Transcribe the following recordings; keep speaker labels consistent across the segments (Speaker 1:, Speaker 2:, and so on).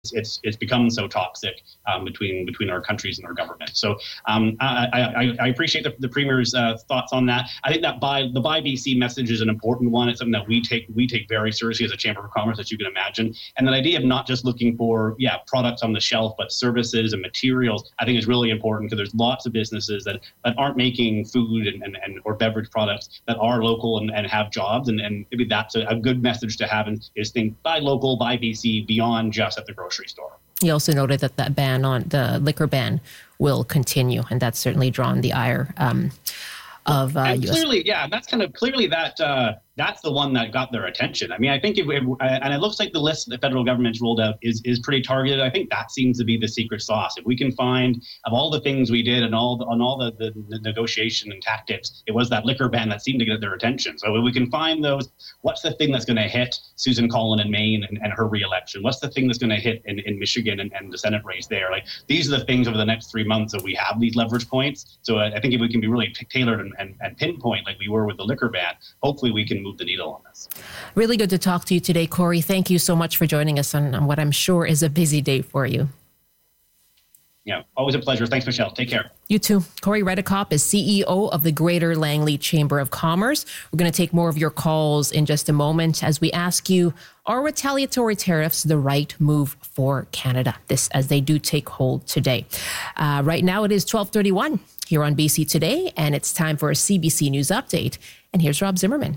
Speaker 1: it's become so toxic between our countries and our government. So I appreciate the Premier's thoughts on that. I think that the Buy BC message is an important one. It's something that we take very seriously as a Chamber of Commerce, as you can imagine. And that idea of not just looking for products on the shelf, but services and materials, I think is really important, because there's lots of businesses that aren't making food and or beverage products that are local and have jobs. And maybe that's a good message to have, is think buy local, buy BC beyond just at the grocery store.
Speaker 2: He also noted that ban on the liquor ban will continue, and that's certainly drawn the ire of
Speaker 1: and clearly, that's kind of clearly that's the one that got their attention. I mean, I think and it looks like the list that the federal government's rolled out is pretty targeted. I think that seems to be the secret sauce. If we can find, of all the things we did and all the negotiation and tactics, it was that liquor ban that seemed to get their attention. So if we can find those, what's the thing that's going to hit Susan Collin in Maine and her re-election? What's the thing that's going to hit in Michigan and the Senate race there? Like, these are the things over the next 3 months that we have these leverage points. So I think if we can be really tailored and pinpoint, like we were with the liquor ban, hopefully we can move the needle on this.
Speaker 2: Really good to talk to you today, Corey. Thank you so much for joining us on what I'm sure is a busy day for you.
Speaker 1: Yeah, always a pleasure. Thanks, Michelle. Take care.
Speaker 2: You too. Corey Redekop is CEO of the Greater Langley Chamber of Commerce. We're going to take more of your calls in just a moment as we ask you, are retaliatory tariffs the right move for Canada? This as they do take hold today. Right now it is 12:31 here on BC Today, and it's time for a CBC News update. And here's Rob Zimmerman.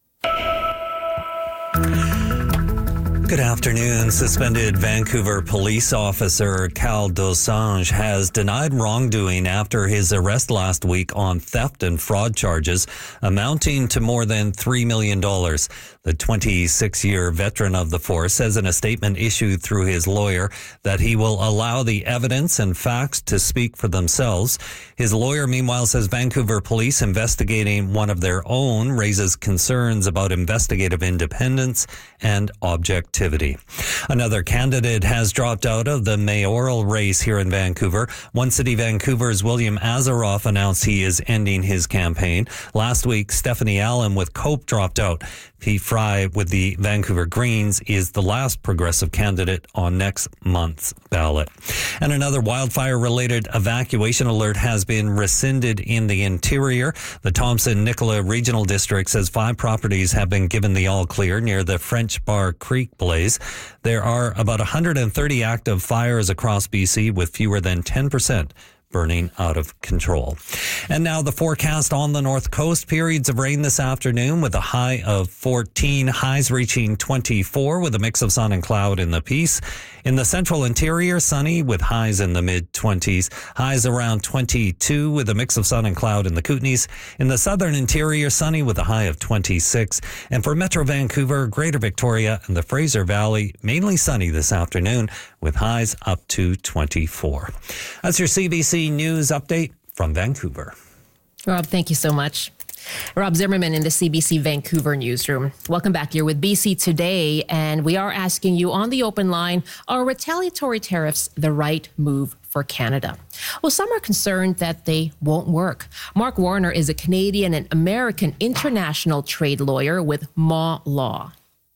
Speaker 3: Good afternoon. Suspended Vancouver police officer Cal Dosange has denied wrongdoing after his arrest last week on theft and fraud charges amounting to more than $3 million. The 26-year veteran of the force says in a statement issued through his lawyer that he will allow the evidence and facts to speak for themselves. His lawyer, meanwhile, says Vancouver police investigating one of their own raises concerns about investigative independence and objectivity. Another candidate has dropped out of the mayoral race here in Vancouver. One City Vancouver's William Azaroff announced he is ending his campaign. Last week, Stephanie Allen with COPE dropped out. Pete Fry with the Vancouver Greens is the last progressive candidate on next month's ballot. And another wildfire-related evacuation alert has been rescinded in the interior. The Thompson-Nicola Regional District says 5 properties have been given the all-clear near the French Bar Creek blaze. There are about 130 active fires across BC, with fewer than 10% burning out of control. And now the forecast on the North Coast. Periods of rain this afternoon with a high of 14, highs reaching 24 with a mix of sun and cloud in the Peace. In the central interior, sunny with highs in the mid-20s, highs around 22 with a mix of sun and cloud in the Kootenays. In the southern interior, sunny with a high of 26. And for Metro Vancouver, Greater Victoria and the Fraser Valley, mainly sunny this afternoon with highs up to 24. That's your CBC News update from Vancouver.
Speaker 2: Rob, thank you so much. Rob Zimmerman in the CBC Vancouver newsroom. Welcome back here with BC Today, and we are asking you on the open line, are retaliatory tariffs the right move for Canada? Well, some are concerned that they won't work. Mark Warner is a Canadian and American international trade lawyer with Maw Law.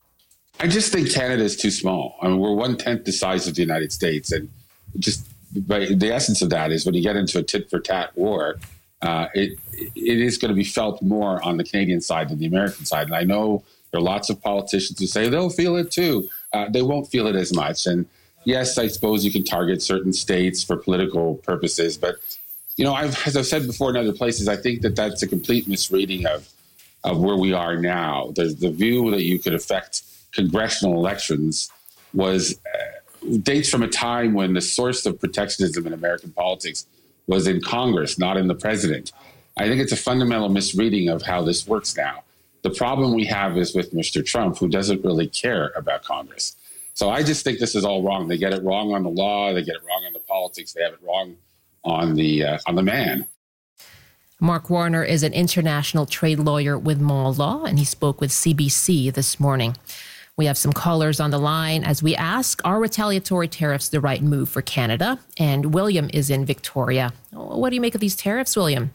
Speaker 4: I just think Canada is too small. I mean, we're 1/10 the size of the United States, and just by the essence of that is when you get into a tit-for-tat war, it is going to be felt more on the Canadian side than the American side. And I know there are lots of politicians who say they'll feel it too. They won't feel it as much. And yes, I suppose you can target certain states for political purposes. But, you know, as I've said before in other places, I think that that's a complete misreading of where we are now. The view that you could affect congressional elections was dates from a time when the source of protectionism in American politics was in Congress, not in the president. I think it's a fundamental misreading of how this works now. The problem we have is with Mr. Trump, who doesn't really care about Congress. So I just think this is all wrong. They get it wrong on the law. They get it wrong on the politics. They have it wrong on the man.
Speaker 2: Mark Warner is an international trade lawyer with Maw Law, and he spoke with CBC this morning. We have some callers on the line as we ask, are retaliatory tariffs the right move for Canada? And William is in Victoria. What do you make of these tariffs, William?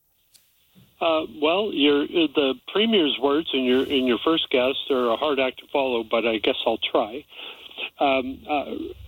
Speaker 5: Well, the Premier's words in your first guest are a hard act to follow, but I guess I'll try.